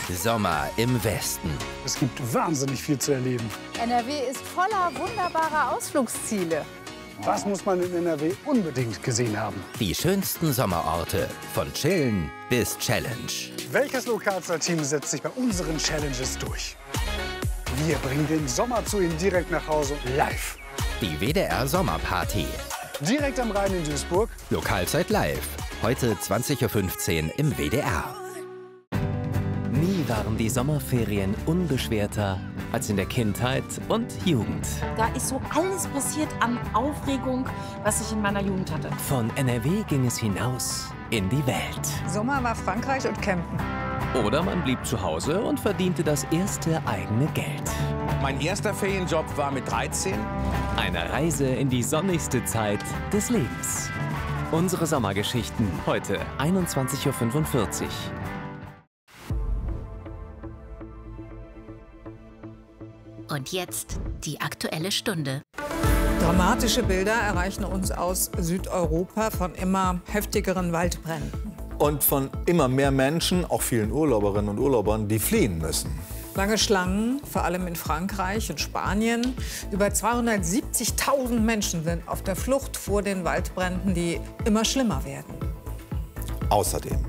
Sommer im Westen. Es gibt wahnsinnig viel zu erleben. NRW ist voller wunderbarer Ausflugsziele. Was muss man in NRW unbedingt gesehen haben? Die schönsten Sommerorte, von Chillen bis Challenge. Welches Lokalzeit-Team setzt sich bei unseren Challenges durch? Wir bringen den Sommer zu Ihnen direkt nach Hause, live. Die WDR Sommerparty. Direkt am Rhein in Duisburg. Lokalzeit live. Heute 20:15 Uhr im WDR. Nie waren die Sommerferien unbeschwerter als in der Kindheit und Jugend. Da ist so alles passiert an Aufregung, was ich in meiner Jugend hatte. Von NRW ging es hinaus in die Welt. Sommer war Frankreich und Campen. Oder man blieb zu Hause und verdiente das erste eigene Geld. Mein erster Ferienjob war mit 13. Eine Reise in die sonnigste Zeit des Lebens. Unsere Sommergeschichten heute 21:45 Uhr. Und jetzt die Aktuelle Stunde. Dramatische Bilder erreichen uns aus Südeuropa von immer heftigeren Waldbränden. Und von immer mehr Menschen, auch vielen Urlauberinnen und Urlaubern, die fliehen müssen. Lange Schlangen, vor allem in Frankreich und Spanien. Über 270.000 Menschen sind auf der Flucht vor den Waldbränden, die immer schlimmer werden. Außerdem: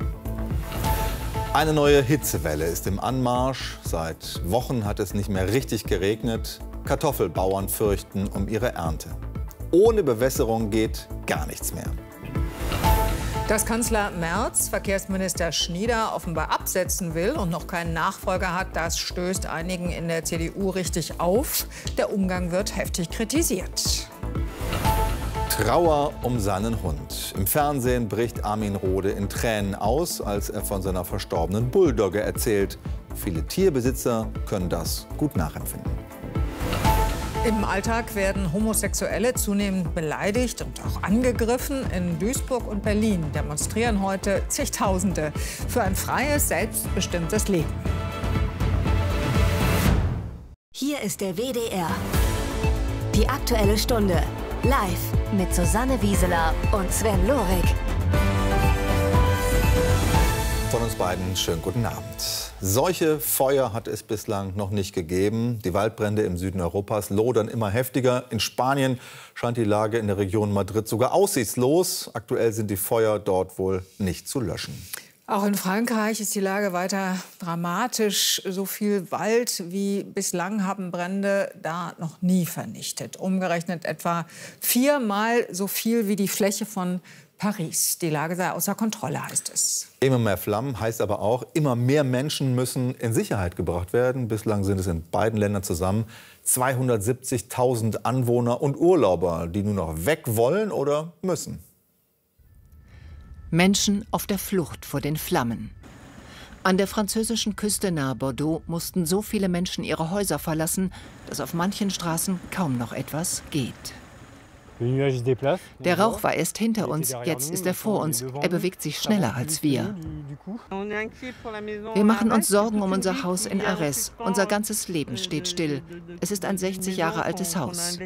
eine neue Hitzewelle ist im Anmarsch. Seit Wochen hat es nicht mehr richtig geregnet. Kartoffelbauern fürchten um ihre Ernte. Ohne Bewässerung geht gar nichts mehr. Dass Kanzler Merz Verkehrsminister Schnieder offenbar absetzen will und noch keinen Nachfolger hat, das stößt einigen in der CDU richtig auf. Der Umgang wird heftig kritisiert. Trauer um seinen Hund. Im Fernsehen bricht Armin Rohde in Tränen aus, als er von seiner verstorbenen Bulldogge erzählt. Viele Tierbesitzer können das gut nachempfinden. Im Alltag werden Homosexuelle zunehmend beleidigt und auch angegriffen. In Duisburg und Berlin demonstrieren heute Zigtausende für ein freies, selbstbestimmtes Leben. Hier ist der WDR. Die Aktuelle Stunde. Live mit Susanne Wieseler und Sven Lorig. Von uns beiden schönen guten Abend. Solche Feuer hat es bislang noch nicht gegeben. Die Waldbrände im Süden Europas lodern immer heftiger. In Spanien scheint die Lage in der Region Madrid sogar aussichtslos. Aktuell sind die Feuer dort wohl nicht zu löschen. Auch in Frankreich ist die Lage weiter dramatisch. So viel Wald wie bislang haben Brände da noch nie vernichtet. Umgerechnet etwa 4-mal so viel wie die Fläche von Paris. Die Lage sei außer Kontrolle, heißt es. Immer mehr Flammen heißt aber auch, immer mehr Menschen müssen in Sicherheit gebracht werden. Bislang sind es in beiden Ländern zusammen 270.000 Anwohner und Urlauber, die nur noch weg wollen oder müssen. Menschen auf der Flucht vor den Flammen. An der französischen Küste nahe Bordeaux mussten so viele Menschen ihre Häuser verlassen, dass auf manchen Straßen kaum noch etwas geht. Der Rauch war erst hinter uns, jetzt ist er vor uns. Er bewegt sich schneller als wir. Wir machen uns Sorgen um unser Haus in Arès. Unser ganzes Leben steht still. Es ist ein 60 Jahre altes Haus.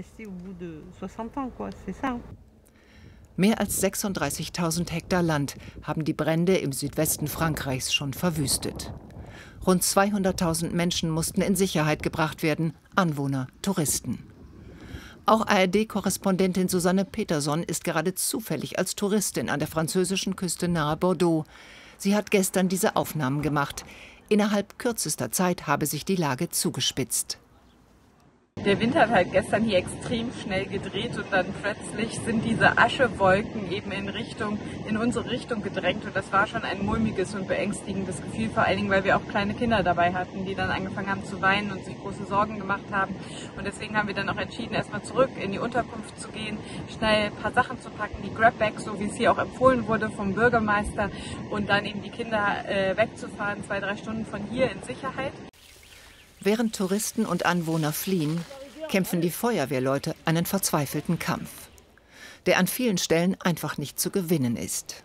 Mehr als 36.000 Hektar Land haben die Brände im Südwesten Frankreichs schon verwüstet. Rund 200.000 Menschen mussten in Sicherheit gebracht werden, Anwohner, Touristen. Auch ARD-Korrespondentin Susanne Peterson ist gerade zufällig als Touristin an der französischen Küste nahe Bordeaux. Sie hat gestern diese Aufnahmen gemacht. Innerhalb kürzester Zeit habe sich die Lage zugespitzt. Der Wind hat halt gestern hier extrem schnell gedreht und dann plötzlich sind diese Aschewolken eben in unsere Richtung gedrängt und das war schon ein mulmiges und beängstigendes Gefühl, vor allen Dingen, weil wir auch kleine Kinder dabei hatten, die dann angefangen haben zu weinen und sich große Sorgen gemacht haben und deswegen haben wir dann auch entschieden, erstmal zurück in die Unterkunft zu gehen, schnell ein paar Sachen zu packen, die Grabbags, so wie es hier auch empfohlen wurde vom Bürgermeister und dann eben die Kinder wegzufahren, 2-3 Stunden von hier in Sicherheit. Während Touristen und Anwohner fliehen, kämpfen die Feuerwehrleute einen verzweifelten Kampf, der an vielen Stellen einfach nicht zu gewinnen ist.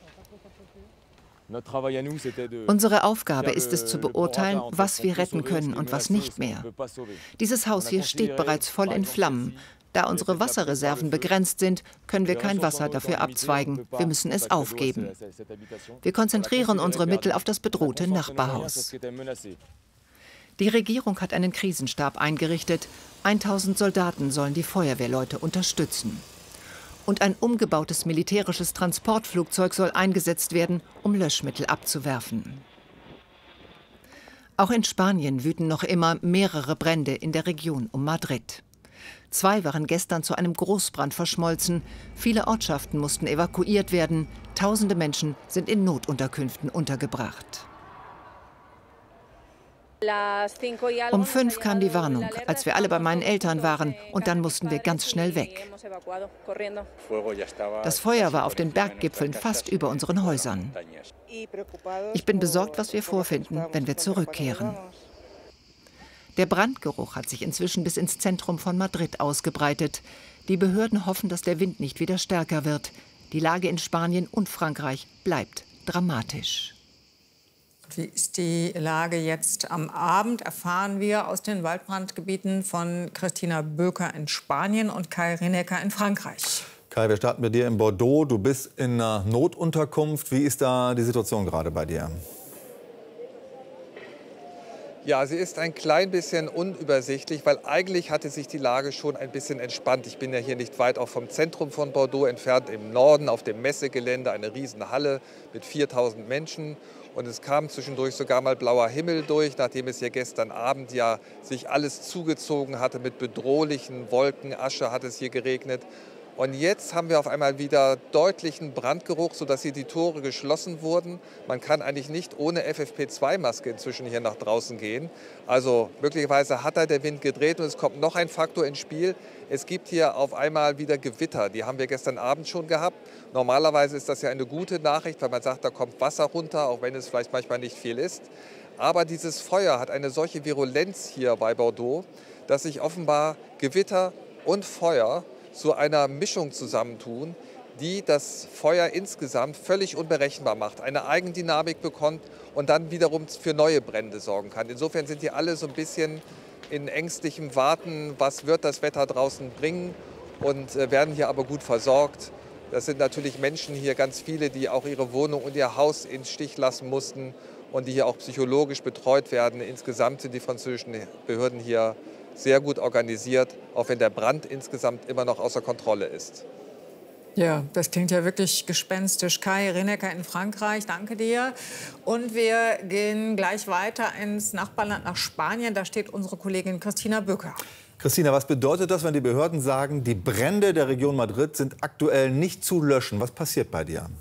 Unsere Aufgabe ist es zu beurteilen, was wir retten können und was nicht mehr. Dieses Haus hier steht bereits voll in Flammen. Da unsere Wasserreserven begrenzt sind, können wir kein Wasser dafür abzweigen. Wir müssen es aufgeben. Wir konzentrieren unsere Mittel auf das bedrohte Nachbarhaus. Die Regierung hat einen Krisenstab eingerichtet. 1000 Soldaten sollen die Feuerwehrleute unterstützen. Und ein umgebautes militärisches Transportflugzeug soll eingesetzt werden, um Löschmittel abzuwerfen. Auch in Spanien wüten noch immer mehrere Brände in der Region um Madrid. 2 waren gestern zu einem Großbrand verschmolzen. Viele Ortschaften mussten evakuiert werden. Tausende Menschen sind in Notunterkünften untergebracht. Um 5 kam die Warnung, als wir alle bei meinen Eltern waren, und dann mussten wir ganz schnell weg. Das Feuer war auf den Berggipfeln fast über unseren Häusern. Ich bin besorgt, was wir vorfinden, wenn wir zurückkehren. Der Brandgeruch hat sich inzwischen bis ins Zentrum von Madrid ausgebreitet. Die Behörden hoffen, dass der Wind nicht wieder stärker wird. Die Lage in Spanien und Frankreich bleibt dramatisch. Wie ist die Lage jetzt am Abend? Erfahren wir aus den Waldbrandgebieten von Christina Böker in Spanien und Kai Rinecker in Frankreich. Kai, wir starten mit dir in Bordeaux. Du bist in einer Notunterkunft. Wie ist da die Situation gerade bei dir? Ja, sie ist ein klein bisschen unübersichtlich, weil eigentlich hatte sich die Lage schon ein bisschen entspannt. Ich bin ja hier nicht weit auch vom Zentrum von Bordeaux entfernt, im Norden auf dem Messegelände, eine Riesenhalle mit 4000 Menschen. Und es kam zwischendurch sogar mal blauer Himmel durch, nachdem es hier gestern Abend ja sich alles zugezogen hatte mit bedrohlichen Wolken, Asche hat es hier geregnet. Und jetzt haben wir auf einmal wieder deutlichen Brandgeruch, sodass hier die Tore geschlossen wurden. Man kann eigentlich nicht ohne FFP2-Maske inzwischen hier nach draußen gehen. Also möglicherweise hat da der Wind gedreht und es kommt noch ein Faktor ins Spiel. Es gibt hier auf einmal wieder Gewitter. Die haben wir gestern Abend schon gehabt. Normalerweise ist das ja eine gute Nachricht, weil man sagt, da kommt Wasser runter, auch wenn es vielleicht manchmal nicht viel ist. Aber dieses Feuer hat eine solche Virulenz hier bei Bordeaux, dass sich offenbar Gewitter und Feuer zu einer Mischung zusammentun, die das Feuer insgesamt völlig unberechenbar macht, eine Eigendynamik bekommt und dann wiederum für neue Brände sorgen kann. Insofern sind die alle so ein bisschen in ängstlichem Warten, was wird das Wetter draußen bringen, und werden hier aber gut versorgt. Das sind natürlich Menschen hier, ganz viele, die auch ihre Wohnung und ihr Haus in Stich lassen mussten und die hier auch psychologisch betreut werden. Insgesamt sind die französischen Behörden hier sehr gut organisiert, auch wenn der Brand insgesamt immer noch außer Kontrolle ist. Ja, das klingt ja wirklich gespenstisch. Kai Rinecker in Frankreich, danke dir. Und wir gehen gleich weiter ins Nachbarland nach Spanien. Da steht unsere Kollegin Christina Böker. Christina, was bedeutet das, wenn die Behörden sagen, die Brände der Region Madrid sind aktuell nicht zu löschen? Was passiert bei dir?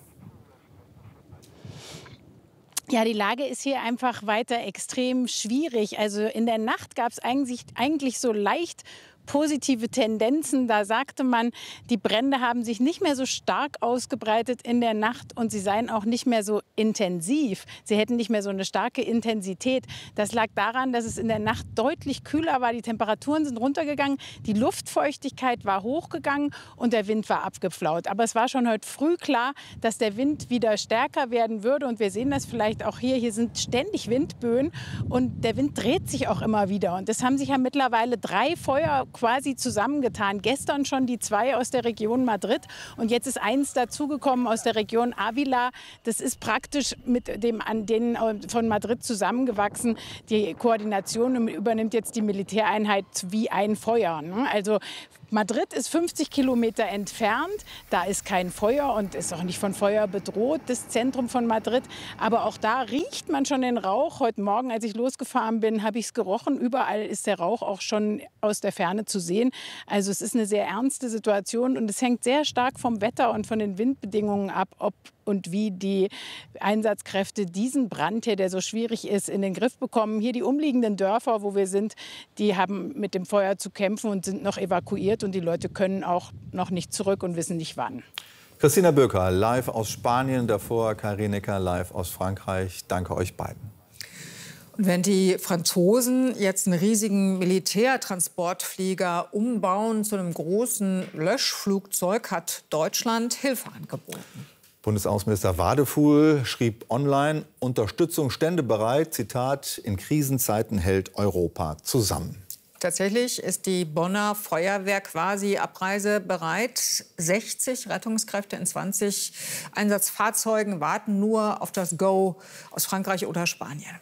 Ja, die Lage ist hier einfach weiter extrem schwierig. Also in der Nacht gab es eigentlich so leicht positive Tendenzen. Da sagte man, die Brände haben sich nicht mehr so stark ausgebreitet in der Nacht und sie seien auch nicht mehr so intensiv. Sie hätten nicht mehr so eine starke Intensität. Das lag daran, dass es in der Nacht deutlich kühler war. Die Temperaturen sind runtergegangen, die Luftfeuchtigkeit war hochgegangen und der Wind war abgeflaut. Aber es war schon heute früh klar, dass der Wind wieder stärker werden würde. Und wir sehen das vielleicht auch hier. Hier sind ständig Windböen und der Wind dreht sich auch immer wieder. Und es haben sich ja mittlerweile 3 Feuer quasi zusammengetan. Gestern schon die 2 aus der Region Madrid und jetzt ist eins dazugekommen aus der Region Ávila. Das ist praktisch mit dem an denen von Madrid zusammengewachsen. Die Koordination übernimmt jetzt die Militäreinheit wie ein Feuer. Also Madrid ist 50 Kilometer entfernt. Da ist kein Feuer und ist auch nicht von Feuer bedroht, das Zentrum von Madrid. Aber auch da riecht man schon den Rauch. Heute Morgen, als ich losgefahren bin, habe ich es gerochen. Überall ist der Rauch auch schon aus der Ferne zu sehen. Also es ist eine sehr ernste Situation und es hängt sehr stark vom Wetter und von den Windbedingungen ab, ob und wie die Einsatzkräfte diesen Brand hier, der so schwierig ist, in den Griff bekommen. Hier die umliegenden Dörfer, wo wir sind, die haben mit dem Feuer zu kämpfen und sind noch evakuiert. Und die Leute können auch noch nicht zurück und wissen nicht wann. Christina Böker, live aus Spanien, davor Kai Rinecker, live aus Frankreich. Danke euch beiden. Und wenn die Franzosen jetzt einen riesigen Militärtransportflieger umbauen zu einem großen Löschflugzeug, hat Deutschland Hilfe angeboten. Bundesaußenminister Wadefuhl schrieb online, Unterstützung stände bereit, Zitat, in Krisenzeiten hält Europa zusammen. Tatsächlich ist die Bonner Feuerwehr quasi abreisebereit. 60 Rettungskräfte in 20 Einsatzfahrzeugen warten nur auf das Go aus Frankreich oder Spanien.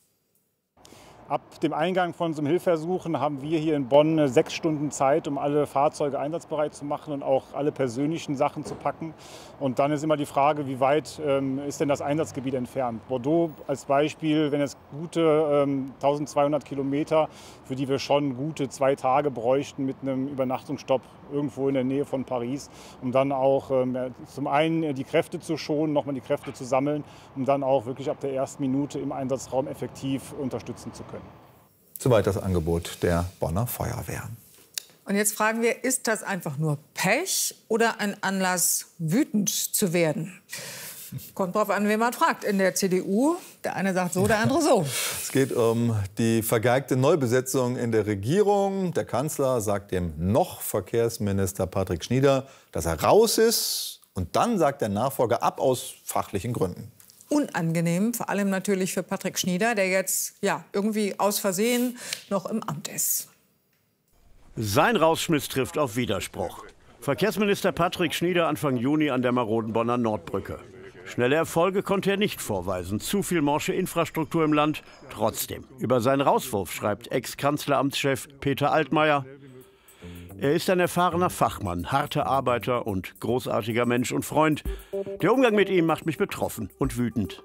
Ab dem Eingang von so einem Hilfsersuchen haben wir hier in Bonn 6 Stunden Zeit, um alle Fahrzeuge einsatzbereit zu machen und auch alle persönlichen Sachen zu packen. Und dann ist immer die Frage, wie weit ist denn das Einsatzgebiet entfernt? Bordeaux als Beispiel, wenn es gute 1200 Kilometer, für die wir schon gute 2 Tage bräuchten mit einem Übernachtungsstopp irgendwo in der Nähe von Paris, um dann auch zum einen die Kräfte zu schonen, nochmal die Kräfte zu sammeln, um dann auch wirklich ab der ersten Minute im Einsatzraum effektiv unterstützen zu können. Soweit das Angebot der Bonner Feuerwehr. Und jetzt fragen wir, ist das einfach nur Pech oder ein Anlass, wütend zu werden? Kommt drauf an, wen man fragt in der CDU. Der eine sagt so, der andere so. Es geht um die vergeigte Neubesetzung in der Regierung. Der Kanzler sagt dem noch Verkehrsminister Patrick Schnieder, dass er raus ist. Und dann sagt der Nachfolger ab aus fachlichen Gründen. Unangenehm, vor allem natürlich für Patrick Schnieder, der jetzt irgendwie aus Versehen noch im Amt ist. Sein Rausschmiss trifft auf Widerspruch. Verkehrsminister Patrick Schnieder Anfang Juni an der maroden Bonner Nordbrücke. Schnelle Erfolge konnte er nicht vorweisen. Zu viel morsche Infrastruktur im Land. Trotzdem. Über seinen Rauswurf schreibt Ex-Kanzleramtschef Peter Altmaier: Er ist ein erfahrener Fachmann, harter Arbeiter und großartiger Mensch und Freund. Der Umgang mit ihm macht mich betroffen und wütend.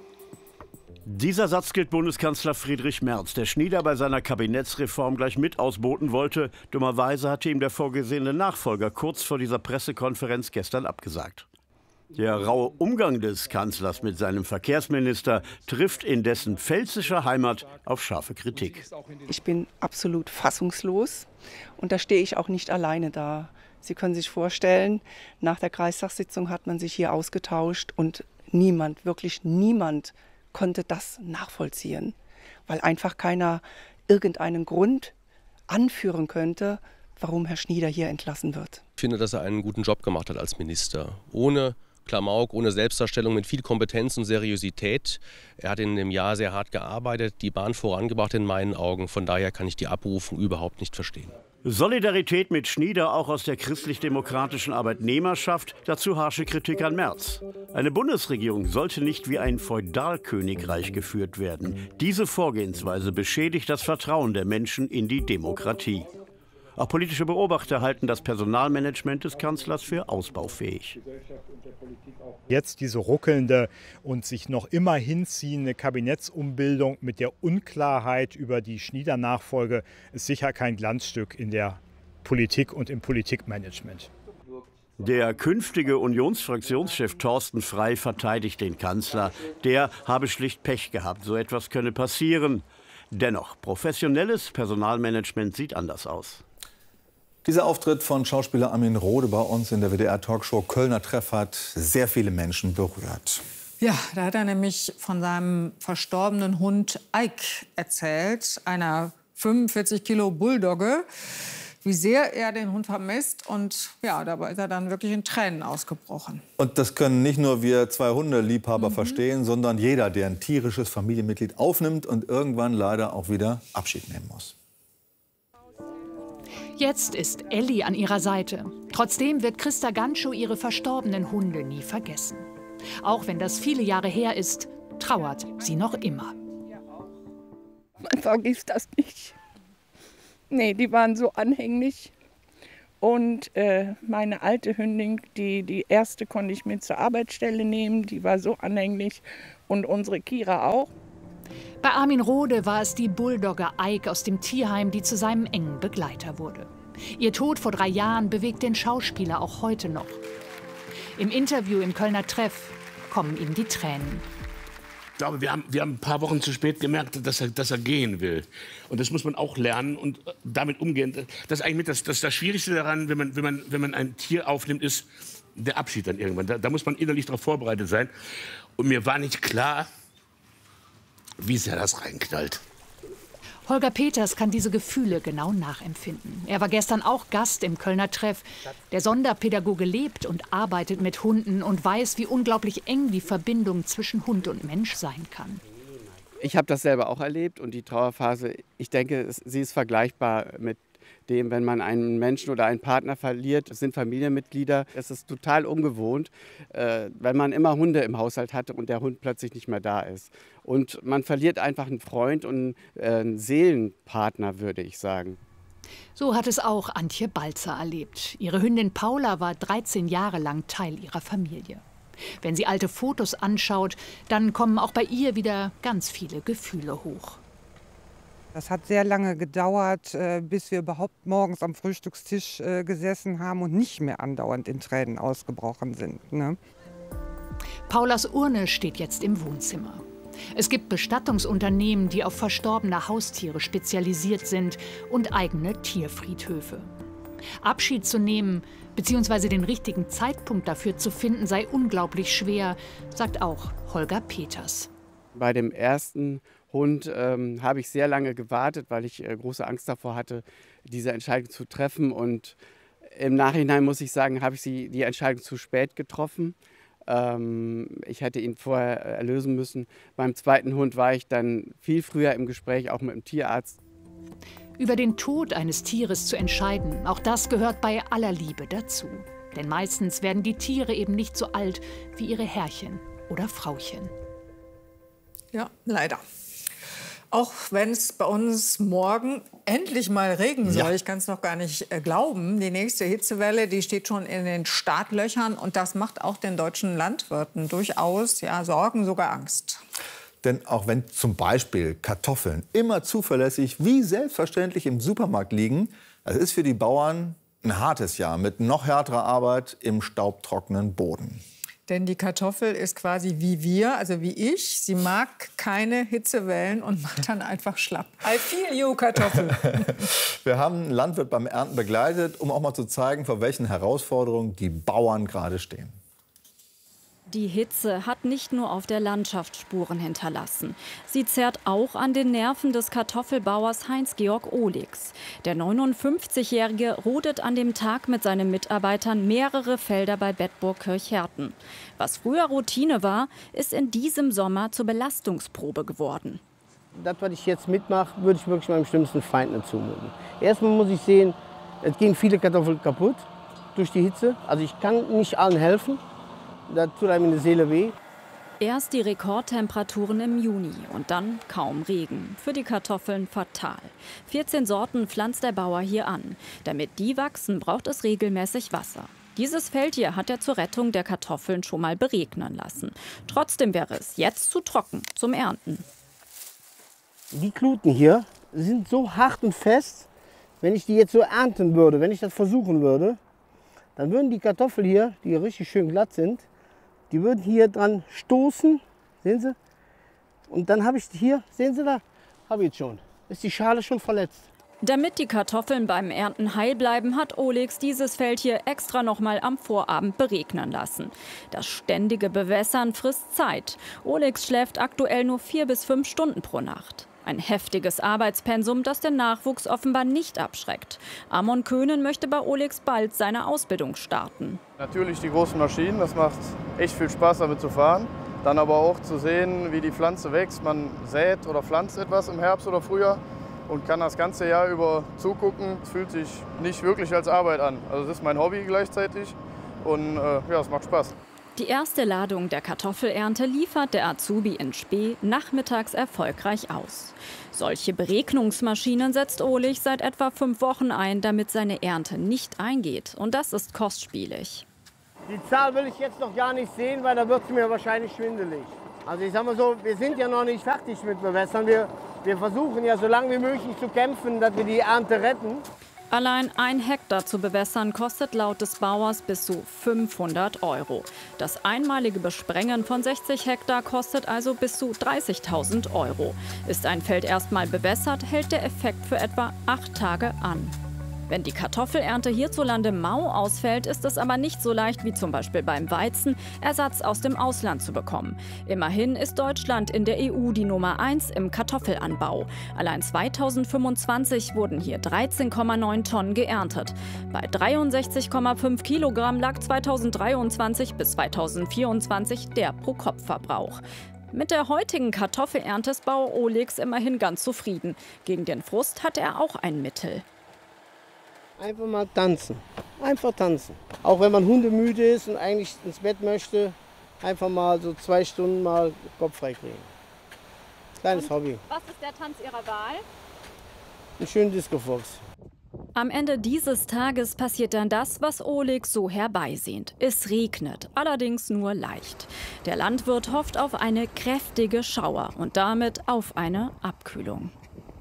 Dieser Satz gilt Bundeskanzler Friedrich Merz, der Schnieder bei seiner Kabinettsreform gleich mit ausboten wollte. Dummerweise hatte ihm der vorgesehene Nachfolger kurz vor dieser Pressekonferenz gestern abgesagt. Der raue Umgang des Kanzlers mit seinem Verkehrsminister trifft in dessen pfälzischer Heimat auf scharfe Kritik. Ich bin absolut fassungslos und da stehe ich auch nicht alleine da. Sie können sich vorstellen, nach der Kreistagssitzung hat man sich hier ausgetauscht und niemand, wirklich niemand konnte das nachvollziehen, weil einfach keiner irgendeinen Grund anführen könnte, warum Herr Schnieder hier entlassen wird. Ich finde, dass er einen guten Job gemacht hat als Minister. Ohne Klamauk, ohne Selbstdarstellung, mit viel Kompetenz und Seriosität. Er hat in dem Jahr sehr hart gearbeitet, die Bahn vorangebracht in meinen Augen. Von daher kann ich die Abberufung überhaupt nicht verstehen. Solidarität mit Schnieder auch aus der christlich-demokratischen Arbeitnehmerschaft, dazu harsche Kritik an Merz. Eine Bundesregierung sollte nicht wie ein Feudalkönigreich geführt werden. Diese Vorgehensweise beschädigt das Vertrauen der Menschen in die Demokratie. Auch politische Beobachter halten das Personalmanagement des Kanzlers für ausbaufähig. Jetzt diese ruckelnde und sich noch immer hinziehende Kabinettsumbildung mit der Unklarheit über die Schnieder-Nachfolge ist sicher kein Glanzstück in der Politik und im Politikmanagement. Der künftige Unionsfraktionschef Thorsten Frey verteidigt den Kanzler. Der habe schlicht Pech gehabt. So etwas könne passieren. Dennoch, professionelles Personalmanagement sieht anders aus. Dieser Auftritt von Schauspieler Armin Rohde bei uns in der WDR-Talkshow Kölner Treff hat sehr viele Menschen berührt. Ja, da hat er nämlich von seinem verstorbenen Hund Ike erzählt, einer 45 Kilo Bulldogge, wie sehr er den Hund vermisst. Und ja, dabei ist er dann wirklich in Tränen ausgebrochen. Und das können nicht nur wir 2 Hundeliebhaber verstehen, sondern jeder, der ein tierisches Familienmitglied aufnimmt und irgendwann leider auch wieder Abschied nehmen muss. Jetzt ist Elli an ihrer Seite. Trotzdem wird Christa Ganschow ihre verstorbenen Hunde nie vergessen. Auch wenn das viele Jahre her ist, trauert sie noch immer. Man vergisst das nicht. Nee, die waren so anhänglich. Und meine alte Hündin, die erste konnte ich mit zur Arbeitsstelle nehmen, die war so anhänglich. Und unsere Kira auch. Bei Armin Rohde war es die Bulldogge Ike aus dem Tierheim, die zu seinem engen Begleiter wurde. Ihr Tod vor 3 Jahren bewegt den Schauspieler auch heute noch. Im Interview im Kölner Treff kommen ihm die Tränen. Ich glaube, wir haben ein paar Wochen zu spät gemerkt, dass er gehen will. Und das muss man auch lernen und damit umgehen. Das ist eigentlich das Schwierigste daran, wenn man ein Tier aufnimmt, ist der Abschied dann irgendwann. Da muss man innerlich darauf vorbereitet sein. Und mir war nicht klar, wie sehr das reinknallt. Holger Peters kann diese Gefühle genau nachempfinden. Er war gestern auch Gast im Kölner Treff. Der Sonderpädagoge lebt und arbeitet mit Hunden und weiß, wie unglaublich eng die Verbindung zwischen Hund und Mensch sein kann. Ich habe das selber auch erlebt und die Trauerphase, ich denke, sie ist vergleichbar mit dem, wenn man einen Menschen oder einen Partner verliert. Es sind Familienmitglieder. Es ist total ungewohnt, wenn man immer Hunde im Haushalt hatte und der Hund plötzlich nicht mehr da ist. Und man verliert einfach einen Freund und einen Seelenpartner, würde ich sagen. So hat es auch Antje Balzer erlebt. Ihre Hündin Paula war 13 Jahre lang Teil ihrer Familie. Wenn sie alte Fotos anschaut, dann kommen auch bei ihr wieder ganz viele Gefühle hoch. Das hat sehr lange gedauert, bis wir überhaupt morgens am Frühstückstisch gesessen haben und nicht mehr andauernd in Tränen ausgebrochen sind. Ne? Paulas Urne steht jetzt im Wohnzimmer. Es gibt Bestattungsunternehmen, die auf verstorbene Haustiere spezialisiert sind und eigene Tierfriedhöfe. Abschied zu nehmen bzw. den richtigen Zeitpunkt dafür zu finden, sei unglaublich schwer, sagt auch Holger Peters. Bei dem ersten Hund habe ich sehr lange gewartet, weil ich große Angst davor hatte, diese Entscheidung zu treffen. Und im Nachhinein muss ich sagen, habe ich die Entscheidung zu spät getroffen. Ich hätte ihn vorher erlösen müssen. Beim zweiten Hund war ich dann viel früher im Gespräch, auch mit dem Tierarzt. Über den Tod eines Tieres zu entscheiden, auch das gehört bei aller Liebe dazu. Denn meistens werden die Tiere eben nicht so alt wie ihre Herrchen oder Frauchen. Ja, leider. Auch wenn es bei uns morgen endlich mal regnen soll, ich kann es noch gar nicht glauben. Die nächste Hitzewelle, die steht schon in den Startlöchern und das macht auch den deutschen Landwirten durchaus Sorgen, sogar Angst. Denn auch wenn zum Beispiel Kartoffeln immer zuverlässig wie selbstverständlich im Supermarkt liegen, es ist für die Bauern ein hartes Jahr mit noch härterer Arbeit im staubtrockenen Boden. Denn die Kartoffel ist quasi wie wir, also wie ich. Sie mag keine Hitzewellen und macht dann einfach schlapp. I feel you, Kartoffel. Wir haben einen Landwirt beim Ernten begleitet, um auch mal zu zeigen, vor welchen Herausforderungen die Bauern gerade stehen. Die Hitze hat nicht nur auf der Landschaft Spuren hinterlassen. Sie zerrt auch an den Nerven des Kartoffelbauers Heinz-Georg Ohligs. Der 59-Jährige rodet an dem Tag mit seinen Mitarbeitern mehrere Felder bei Bedburg-Kirchherten. Was früher Routine war, ist in diesem Sommer zur Belastungsprobe geworden. Das, was ich jetzt mitmache, würde ich wirklich meinem schlimmsten Feind nicht zumuten. Erstmal muss ich sehen, es gehen viele Kartoffeln kaputt durch die Hitze. Also ich kann nicht allen helfen. Da tut einem in der Seele weh. Erst die Rekordtemperaturen im Juni und dann kaum Regen. Für die Kartoffeln fatal. 14 Sorten pflanzt der Bauer hier an. Damit die wachsen, braucht es regelmäßig Wasser. Dieses Feld hier hat er zur Rettung der Kartoffeln schon mal beregnen lassen. Trotzdem wäre es jetzt zu trocken zum Ernten. Die Kluten hier sind so hart und fest, wenn ich die jetzt so ernten würde, wenn ich das versuchen würde, dann würden die Kartoffeln hier, die richtig schön glatt sind, die würden hier dran stoßen, sehen Sie? Und dann habe ich hier, sehen Sie da, habe ich jetzt schon, ist die Schale schon verletzt. Damit die Kartoffeln beim Ernten heil bleiben, hat Ohligs dieses Feld hier extra noch mal am Vorabend beregnen lassen. Das ständige Bewässern frisst Zeit. Ohligs schläft aktuell nur 4 bis 5 Stunden pro Nacht. Ein heftiges Arbeitspensum, das den Nachwuchs offenbar nicht abschreckt. Amon Köhnen möchte bei Ohligs bald seine Ausbildung starten. Natürlich die großen Maschinen, das macht echt viel Spaß damit zu fahren. Dann aber auch zu sehen, wie die Pflanze wächst. Man sät oder pflanzt etwas im Herbst oder Frühjahr und kann das ganze Jahr über zugucken. Es fühlt sich nicht wirklich als Arbeit an. Also es ist mein Hobby gleichzeitig und ja, es macht Spaß. Die erste Ladung der Kartoffelernte liefert der Azubi in Spee nachmittags erfolgreich aus. Solche Beregnungsmaschinen setzt Ohlig seit etwa 5 Wochen ein, damit seine Ernte nicht eingeht. Und das ist kostspielig. Die Zahl will ich jetzt noch gar nicht sehen, weil da wird es mir wahrscheinlich schwindelig. Also ich sag mal so, wir sind ja noch nicht fertig mit Bewässern. Wir versuchen ja so lange wie möglich zu kämpfen, dass wir die Ernte retten. Allein 1 Hektar zu bewässern kostet laut des Bauers bis zu 500 €. Das einmalige Besprengen von 60 Hektar kostet also bis zu 30.000 €. Ist ein Feld erstmal bewässert, hält der Effekt für etwa 8 Tage an. Wenn die Kartoffelernte hierzulande mau ausfällt, ist es aber nicht so leicht wie zum Beispiel beim Weizen, Ersatz aus dem Ausland zu bekommen. Immerhin ist Deutschland in der EU die Nummer 1 im Kartoffelanbau. Allein 2025 wurden hier 13,9 Tonnen geerntet. Bei 63,5 Kilogramm lag 2023 bis 2024 der Pro-Kopf-Verbrauch. Mit der heutigen Kartoffelernte ist Bauer Olex immerhin ganz zufrieden. Gegen den Frust hat er auch ein Mittel. Einfach mal tanzen. Einfach tanzen. Auch wenn man hundemüde ist und eigentlich ins Bett möchte, einfach mal so 2 Stunden mal Kopf frei kriegen. Kleines Hobby. Was ist der Tanz Ihrer Wahl? Ein schöner Disco-Fox. Am Ende dieses Tages passiert dann das, was Olex so herbeisehnt. Es regnet, allerdings nur leicht. Der Landwirt hofft auf eine kräftige Schauer und damit auf eine Abkühlung.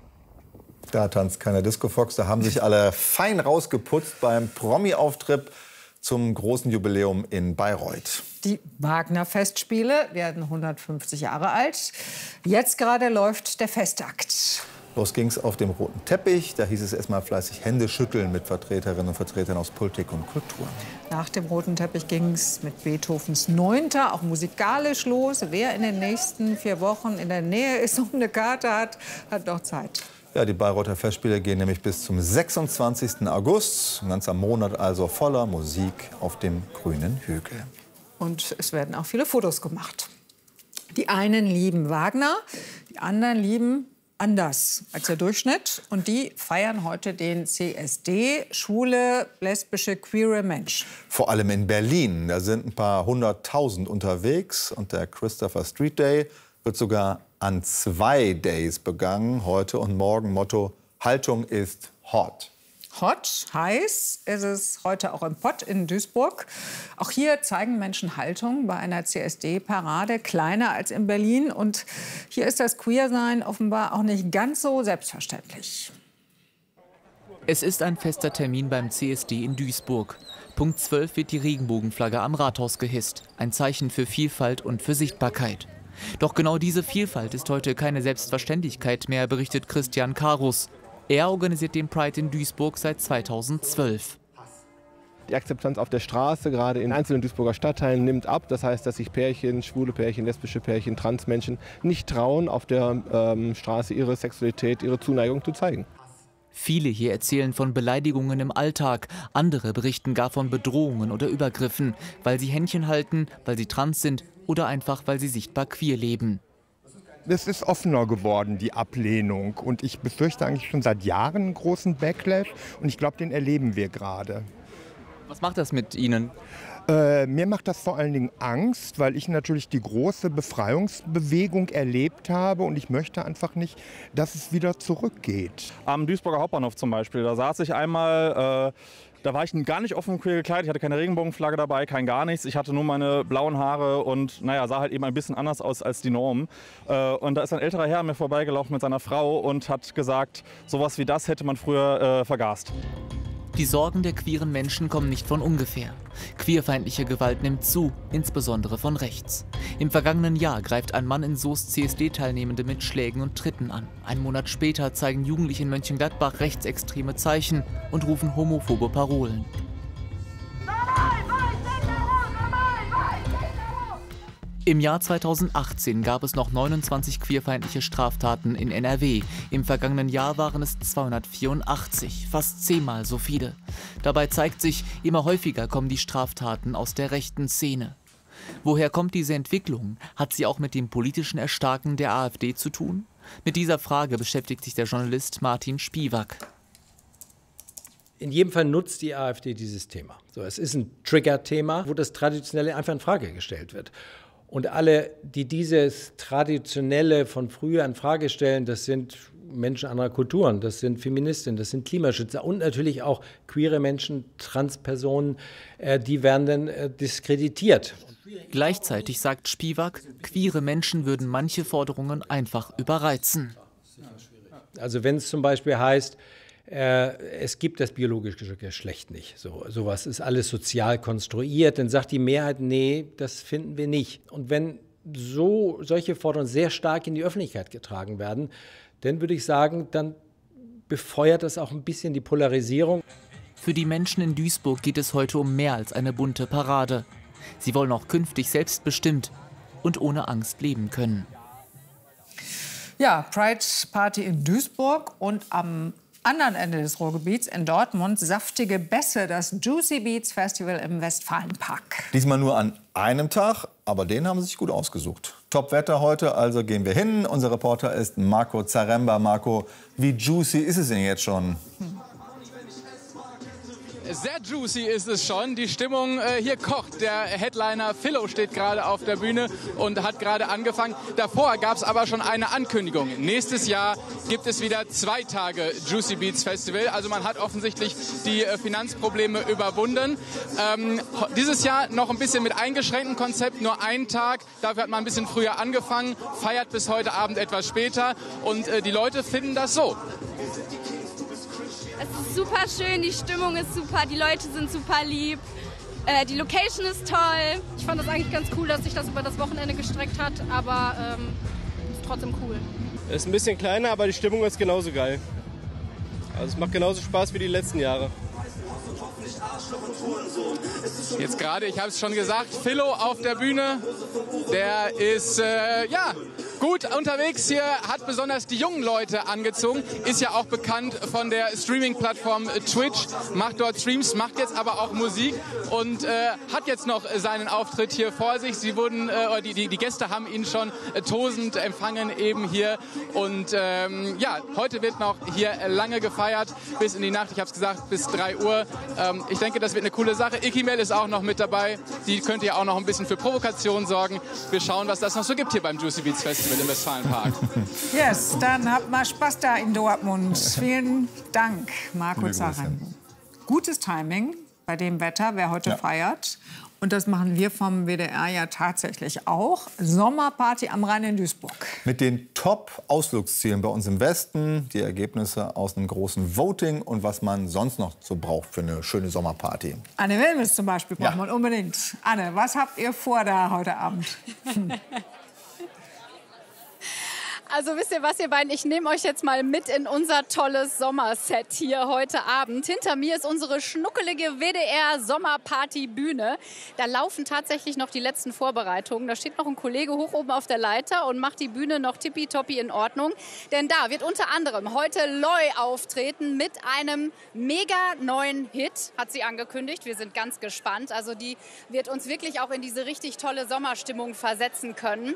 Da tanzt keiner Disco-Fox, da haben sich alle fein rausgeputzt beim Promi-Auftritt zum großen Jubiläum in Bayreuth. Die Wagner-Festspiele werden 150 Jahre alt. Jetzt gerade läuft der Festakt. Los ging's auf dem roten Teppich. Da hieß es erstmal fleißig Hände schütteln mit Vertreterinnen und Vertretern aus Politik und Kultur. Nach dem roten Teppich ging es mit Beethovens 9. auch musikalisch los. Wer in den nächsten 4 Wochen in der Nähe ist und eine Karte hat, hat noch Zeit. Ja, die Bayreuther Festspiele gehen nämlich bis zum 26. August. Ein ganzer Monat also voller Musik auf dem grünen Hügel. Und es werden auch viele Fotos gemacht. Die einen lieben Wagner, die anderen lieben anders als der Durchschnitt. Und die feiern heute den CSD, Schwule, lesbische, queere Menschen. Vor allem in Berlin. Da sind ein paar 100.000 unterwegs. Und der Christopher Street Day wird sogar an 2 Days begangen. Heute und morgen. Motto: Haltung ist hot. Hot, heiß ist es heute auch im Pott in Duisburg. Auch hier zeigen Menschen Haltung bei einer CSD-Parade, kleiner als in Berlin. Und hier ist das Queersein offenbar auch nicht ganz so selbstverständlich. Es ist ein fester Termin beim CSD in Duisburg. Punkt 12 wird die Regenbogenflagge am Rathaus gehisst. Ein Zeichen für Vielfalt und für Sichtbarkeit. Doch genau diese Vielfalt ist heute keine Selbstverständlichkeit mehr, berichtet Christian Karus. Er organisiert den Pride in Duisburg seit 2012. Die Akzeptanz auf der Straße, gerade in einzelnen Duisburger Stadtteilen, nimmt ab. Das heißt, dass sich Pärchen, schwule Pärchen, lesbische Pärchen, Transmenschen nicht trauen, auf der Straße ihre Sexualität, ihre Zuneigung zu zeigen. Viele hier erzählen von Beleidigungen im Alltag. Andere berichten gar von Bedrohungen oder Übergriffen, weil sie Händchen halten, weil sie trans sind oder einfach, weil sie sichtbar queer leben. Es ist offener geworden, die Ablehnung. Und ich befürchte eigentlich schon seit Jahren einen großen Backlash. Und ich glaube, den erleben wir gerade. Was macht das mit Ihnen? Mir macht das vor allen Dingen Angst, weil ich natürlich die große Befreiungsbewegung erlebt habe. Und ich möchte einfach nicht, dass es wieder zurückgeht. Am Duisburger Hauptbahnhof zum Beispiel, da saß ich einmal... Da war ich gar nicht offen queer gekleidet, ich hatte keine Regenbogenflagge dabei, kein gar nichts. Ich hatte nur meine blauen Haare und naja, sah halt eben ein bisschen anders aus als die Norm. Und da ist ein älterer Herr an mir vorbeigelaufen mit seiner Frau und hat gesagt, sowas wie das hätte man früher vergast. Die Sorgen der queeren Menschen kommen nicht von ungefähr. Queerfeindliche Gewalt nimmt zu, insbesondere von rechts. Im vergangenen Jahr greift ein Mann in Soest CSD-Teilnehmende mit Schlägen und Tritten an. Einen Monat später zeigen Jugendliche in Mönchengladbach rechtsextreme Zeichen und rufen homophobe Parolen. Im Jahr 2018 gab es noch 29 queerfeindliche Straftaten in NRW. Im vergangenen Jahr waren es 284, fast 10-mal so viele. Dabei zeigt sich, immer häufiger kommen die Straftaten aus der rechten Szene. Woher kommt diese Entwicklung? Hat sie auch mit dem politischen Erstarken der AfD zu tun? Mit dieser Frage beschäftigt sich der Journalist Martin Spiewak. In jedem Fall nutzt die AfD dieses Thema. So, es ist ein Trigger-Thema, wo das Traditionelle einfach in Frage gestellt wird. Und alle, die dieses Traditionelle von früher in Frage stellen, das sind Menschen anderer Kulturen, das sind Feministinnen, das sind Klimaschützer und natürlich auch queere Menschen, Transpersonen, die werden dann diskreditiert. Gleichzeitig sagt Spiewak, queere Menschen würden manche Forderungen einfach überreizen. Also wenn es zum Beispiel heißt, es gibt das biologische Geschlecht nicht. Sowas ist alles sozial konstruiert. Dann sagt die Mehrheit, nee, das finden wir nicht. Und wenn solche Forderungen sehr stark in die Öffentlichkeit getragen werden, dann würde ich sagen, dann befeuert das auch ein bisschen die Polarisierung. Für die Menschen in Duisburg geht es heute um mehr als eine bunte Parade. Sie wollen auch künftig selbstbestimmt und ohne Angst leben können. Ja, Pride Party in Duisburg und am anderen Ende des Ruhrgebiets in Dortmund saftige Bässe, das Juicy Beats Festival im Westfalenpark. Diesmal nur an einem Tag, aber den haben sie sich gut ausgesucht. Top-Wetter heute, also gehen wir hin. Unser Reporter ist Marco Zaremba. Marco, wie juicy ist es denn jetzt schon? Sehr juicy ist es schon. Die Stimmung hier kocht. Der Headliner Philo steht gerade auf der Bühne und hat gerade angefangen. Davor gab es aber schon eine Ankündigung. Nächstes Jahr gibt es wieder 2 Tage Juicy Beats Festival. Also man hat offensichtlich die Finanzprobleme überwunden. Dieses Jahr noch ein bisschen mit eingeschränktem Konzept. Nur 1 Tag. Dafür hat man ein bisschen früher angefangen. Feiert bis heute Abend etwas später. Und die Leute finden das so. Es ist super schön, die Stimmung ist super, die Leute sind super lieb, die Location ist toll. Ich fand das eigentlich ganz cool, dass sich das über das Wochenende gestreckt hat, aber ist trotzdem cool. Es ist ein bisschen kleiner, aber die Stimmung ist genauso geil. Also es macht genauso Spaß wie die letzten Jahre. Jetzt gerade, ich habe es schon gesagt, Philo auf der Bühne, der ist gut unterwegs hier, hat besonders die jungen Leute angezogen, ist ja auch bekannt von der Streaming-Plattform Twitch, macht dort Streams, macht jetzt aber auch Musik und hat jetzt noch seinen Auftritt hier vor sich. Sie wurden, die Gäste haben ihn schon tosend empfangen eben hier und heute wird noch hier lange gefeiert, bis in die Nacht, ich habe es gesagt, bis 3 Uhr. Ich denke, das wird eine coole Sache. Ikimel ist auch noch mit dabei, die könnte ja auch noch ein bisschen für Provokation sorgen. Wir schauen, was das noch so gibt hier beim Juicy Beats Festival im Westfalenpark. Yes, dann habt mal Spaß da in Dortmund. Vielen Dank, Marco Zaremba. Gutes Timing bei dem Wetter, wer heute feiert. Und das machen wir vom WDR ja tatsächlich auch. Sommerparty am Rhein in Duisburg. Mit den Top-Ausflugszielen bei uns im Westen, die Ergebnisse aus einem großen Voting und was man sonst noch so braucht für eine schöne Sommerparty. Anne Wilmes zum Beispiel braucht man unbedingt. Anne, was habt ihr vor da heute Abend? Also wisst ihr was, ihr beiden, ich nehme euch jetzt mal mit in unser tolles Sommerset hier heute Abend. Hinter mir ist unsere schnuckelige WDR-Sommerparty-Bühne. Da laufen tatsächlich noch die letzten Vorbereitungen. Da steht noch ein Kollege hoch oben auf der Leiter und macht die Bühne noch tippitoppi in Ordnung. Denn da wird unter anderem heute Loi auftreten mit einem mega neuen Hit, hat sie angekündigt. Wir sind ganz gespannt. Also die wird uns wirklich auch in diese richtig tolle Sommerstimmung versetzen können.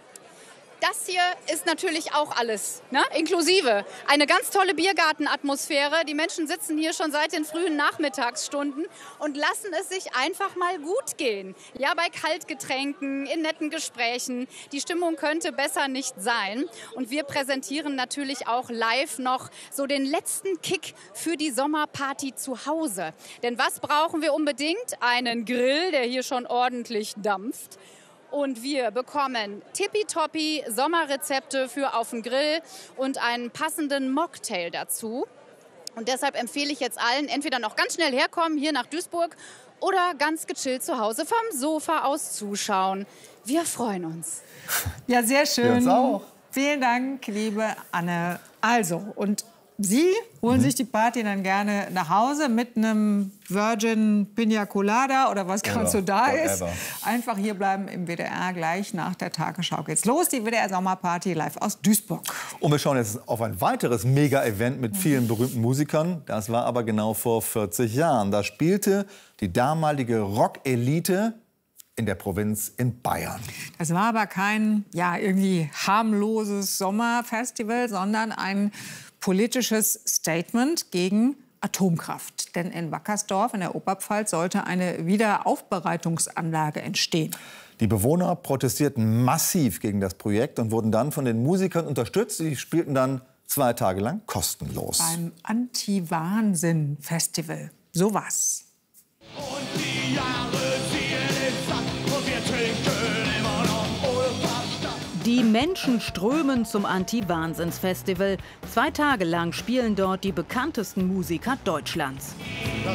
Das hier ist natürlich auch alles, ne? Inklusive. Eine ganz tolle Biergartenatmosphäre. Die Menschen sitzen hier schon seit den frühen Nachmittagsstunden und lassen es sich einfach mal gut gehen. Ja, bei Kaltgetränken, in netten Gesprächen. Die Stimmung könnte besser nicht sein. Und wir präsentieren natürlich auch live noch so den letzten Kick für die Sommerparty zu Hause. Denn was brauchen wir unbedingt? Einen Grill, der hier schon ordentlich dampft. Und wir bekommen tippitoppi Sommerrezepte für auf den Grill und einen passenden Mocktail dazu. Und deshalb empfehle ich jetzt allen, entweder noch ganz schnell herkommen hier nach Duisburg oder ganz gechillt zu Hause vom Sofa aus zuschauen. Wir freuen uns. Ja, sehr schön. Wir uns auch. Vielen Dank, liebe Anne. Also, und Sie holen sich die Party dann gerne nach Hause mit einem Virgin Pina Colada oder was gerade so da ist. Einfach hier bleiben im WDR. Gleich nach der Tagesschau geht's los. Die WDR Sommerparty live aus Duisburg. Und wir schauen jetzt auf ein weiteres Mega-Event mit vielen berühmten Musikern. Das war aber genau vor 40 Jahren. Da spielte die damalige Rock-Elite in der Provinz in Bayern. Das war aber kein irgendwie harmloses Sommerfestival, sondern ein politisches Statement gegen Atomkraft. Denn in Wackersdorf in der Oberpfalz sollte eine Wiederaufbereitungsanlage entstehen. Die Bewohner protestierten massiv gegen das Projekt und wurden dann von den Musikern unterstützt. Sie spielten dann 2 Tage lang kostenlos. Beim Anti-Wahnsinn-Festival. So was. Und die Jahre ziehen ins Land und wir trinken immer noch Oldparkstadt. Die Menschen strömen zum Anti-Wahnsinns-Festival. 2 Tage lang spielen dort die bekanntesten Musiker Deutschlands. Das